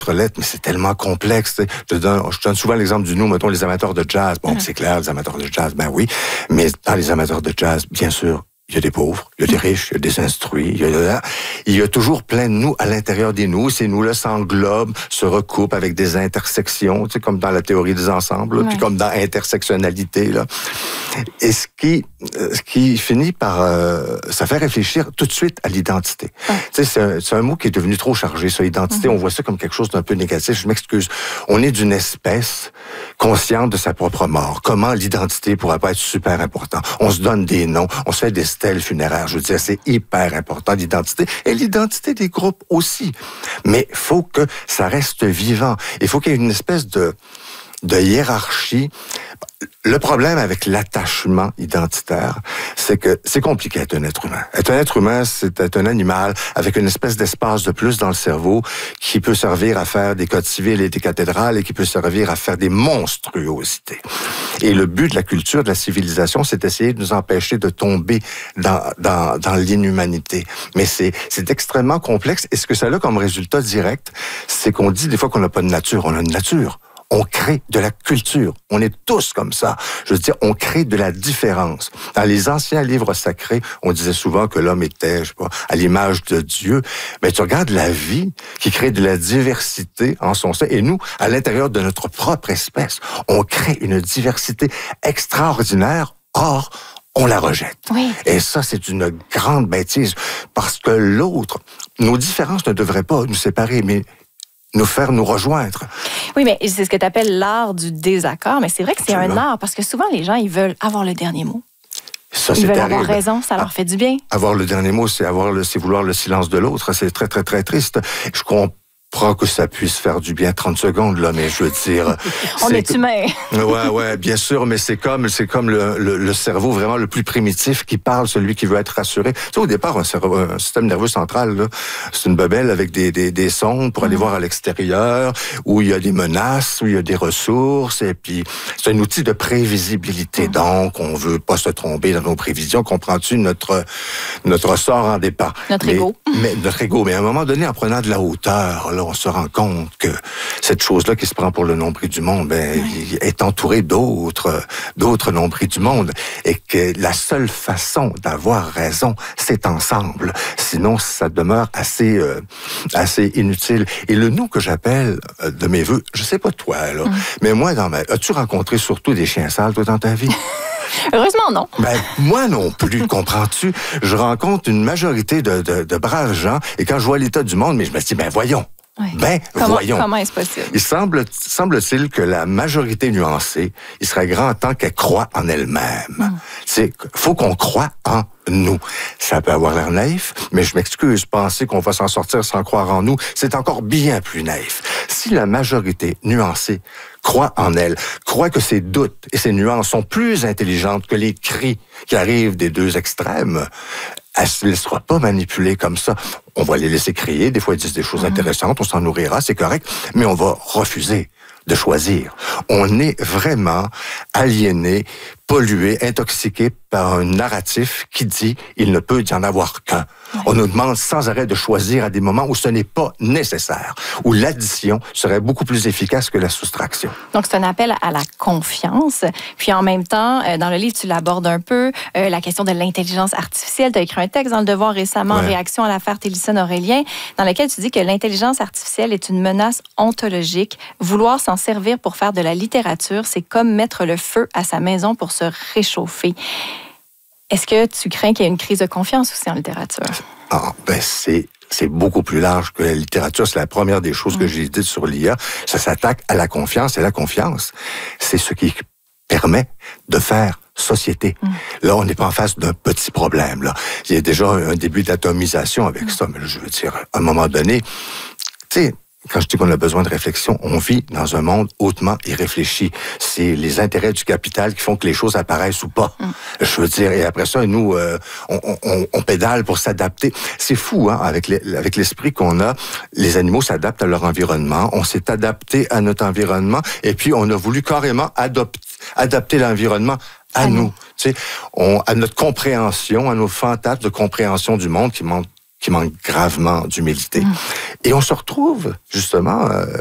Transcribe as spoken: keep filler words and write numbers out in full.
lettres, mais c'est tellement complexe. Je te donne, je te donne souvent l'exemple du nous, mettons les amateurs de jazz. Bon, mmh. c'est clair, les amateurs de jazz, ben oui, mais dans les amateurs de jazz, bien sûr, il y a des pauvres, il y a des riches, il y a des instruits, il y a, il y a toujours plein de nous à l'intérieur des nous. Ces nous-là s'englobent, se recoupent avec des intersections, tu sais, comme dans la théorie des ensembles, ouais. puis comme dans intersectionnalité, là. Et ce qui, ce qui finit par, euh, ça fait réfléchir tout de suite à l'identité. Ouais. Tu sais, c'est un, c'est un mot qui est devenu trop chargé, ça, identité. Mm-hmm. On voit ça comme quelque chose d'un peu négatif. Je m'excuse. On est d'une espèce consciente de sa propre mort. Comment l'identité pourrait pas être super important? On se donne des noms, on se fait des stèles funéraires. Je veux dire, c'est hyper important, l'identité. Et l'identité des groupes aussi. Mais il faut que ça reste vivant. Il faut qu'il y ait une espèce de, de hiérarchie. Le problème avec l'attachement identitaire, c'est que c'est compliqué d'être un être humain. Être un être humain, c'est être un animal avec une espèce d'espace de plus dans le cerveau qui peut servir à faire des codes civils et des cathédrales et qui peut servir à faire des monstruosités. Et le but de la culture, de la civilisation, c'est d'essayer de nous empêcher de tomber dans, dans, dans l'inhumanité. Mais c'est, c'est extrêmement complexe et ce que ça a comme résultat direct, c'est qu'on dit des fois qu'on n'a pas de nature. On a une nature. On crée de la culture. On est tous comme ça. Je veux dire, on crée de la différence. Dans les anciens livres sacrés, on disait souvent que l'homme était, je sais pas, à l'image de Dieu. Mais tu regardes la vie qui crée de la diversité en son sein. Et nous, à l'intérieur de notre propre espèce, on crée une diversité extraordinaire. Or, on la rejette. Oui. Et ça, c'est une grande bêtise. Parce que l'autre, nos différences ne devraient pas nous séparer, mais nous faire nous rejoindre. Oui, mais c'est ce que tu appelles l'art du désaccord, mais c'est vrai que c'est un art, parce que souvent, les gens, ils veulent avoir le dernier mot. Ça, ils c'est veulent terrible. avoir raison, ça leur ah, fait du bien. Avoir le dernier mot, c'est avoir le, c'est vouloir le silence de l'autre. C'est très, très, très triste. Je comprends que ça puisse faire du bien trente secondes, là, mais je veux dire... On est, est humain. Ouais, ouais, bien sûr, mais c'est comme, c'est comme le, le, le cerveau vraiment le plus primitif qui parle, celui qui veut être rassuré. Tu sais, au départ, un, cerveau, un système nerveux central, là, c'est une bebelle avec des, des, des sondes pour mmh. aller voir à l'extérieur, où il y a des menaces, où il y a des ressources, et puis c'est un outil de prévisibilité. Mmh. Donc, on veut pas se tromper dans nos prévisions. Comprends-tu? Notre, notre sort en dépend. Notre mais, ego. Mais, notre ego. Mais à un moment donné, en prenant de la hauteur, là, on se rend compte que cette chose-là qui se prend pour le nombril du monde, ben, oui. est entourée d'autres, d'autres nombrils du monde. Et que la seule façon d'avoir raison, c'est ensemble. Sinon, ça demeure assez, euh, assez inutile. Et le nous que j'appelle euh, de mes vœux, je sais pas toi, là, mm. mais moi, dans ma, as-tu rencontré surtout des chiens sales, toi, dans ta vie? Heureusement, non. Ben, moi non plus, comprends-tu? Je rencontre une majorité de, de, de braves gens, et quand je vois l'état du monde, mais je me dis, ben, voyons. Oui. Ben, comment, voyons. Comment est-ce possible? Il semble, semble-t-il que la majorité nuancée, il serait grand temps qu'elle croie en elle-même. Mm. C'est, faut qu'on croie en nous. Ça peut avoir l'air naïf, mais je m'excuse, penser qu'on va s'en sortir sans croire en nous, c'est encore bien plus naïf. Si la majorité nuancée croit en elle, croit que ses doutes et ses nuances sont plus intelligentes que les cris qui arrivent des deux extrêmes, elle ne se laissera pas manipuler comme ça. On va les laisser crier, des fois ils disent des choses mmh. intéressantes, on s'en nourrira, c'est correct, mais on va refuser de choisir. On est vraiment aliéné, pollué, intoxiqué par un narratif qui dit il ne peut y en avoir qu'un. Ouais. On nous demande sans arrêt de choisir à des moments où ce n'est pas nécessaire, où l'addition serait beaucoup plus efficace que la soustraction. Donc, c'est un appel à la confiance. Puis, en même temps, dans le livre, tu l'abordes un peu, euh, la question de l'intelligence artificielle. Tu as écrit un texte dans Le Devoir récemment, ouais. en réaction à l'affaire Télésphone-Aurélien, dans lequel tu dis que l'intelligence artificielle est une menace ontologique. Vouloir s'en servir pour faire de la littérature, c'est comme mettre le feu à sa maison pour se réchauffer. Est-ce que tu crains qu'il y ait une crise de confiance aussi en littérature? Ah, ben c'est... C'est beaucoup plus large que la littérature. C'est la première des choses mmh. que j'ai dites sur l'I A. Ça s'attaque à la confiance. Et la confiance, c'est ce qui permet de faire société. Mmh. Là, on n'est pas en face d'un petit problème. Là. Il y a déjà un début d'atomisation avec mmh. ça. Mais là, je veux dire, à un moment donné, tu sais, quand je dis qu'on a besoin de réflexion, on vit dans un monde hautement irréfléchi. C'est les intérêts du capital qui font que les choses apparaissent ou pas. Mm. Je veux dire, et après ça, nous, euh, on, on, on pédale pour s'adapter. C'est fou, hein, avec, les, avec l'esprit qu'on a. Les animaux s'adaptent à leur environnement. On s'est adapté à notre environnement, et puis on a voulu carrément adopter, adapter l'environnement à, à nous. nous. Tu sais, on, à notre compréhension, à nos fantasmes de compréhension du monde qui manquent qui manquent gravement d'humilité. Mmh. Et on se retrouve, justement, euh,